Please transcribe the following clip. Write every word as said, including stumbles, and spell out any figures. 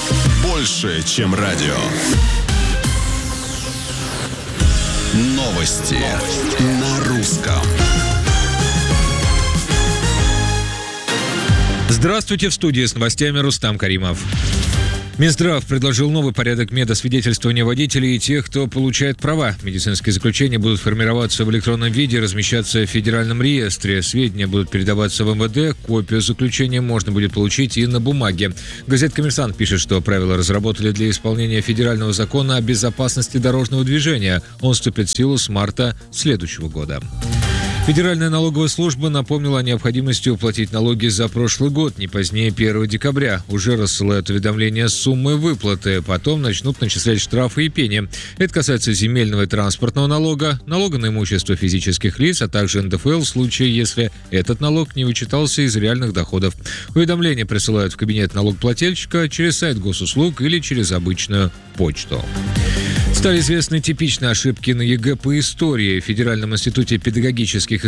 Больше, чем радио. Новости, Новости. На русском. Здравствуйте, в студии с новостями Рустам Каримов. Минздрав предложил новый порядок медосвидетельствования водителей и тех, кто получает права. Медицинские заключения будут формироваться в электронном виде, размещаться в федеральном реестре. Сведения будут передаваться в эм вэ дэ. Копию заключения можно будет получить и на бумаге. Газета «Коммерсант» пишет, что правила разработали для исполнения федерального закона о безопасности дорожного движения. Он вступит в силу с марта следующего года. Федеральная налоговая служба напомнила о необходимости уплатить налоги за прошлый год не позднее первого декабря. Уже рассылают уведомления с суммой выплаты. Потом начнут начислять штрафы и пени. Это касается земельного и транспортного налога, налога на имущество физических лиц, а также эн дэ эф эл в случае, если этот налог не вычитался из реальных доходов. Уведомления присылают в кабинет налогоплательщика через сайт госуслуг или через обычную почту. Стали известны типичные ошибки на е гэ по истории. В Федеральном институте педагогических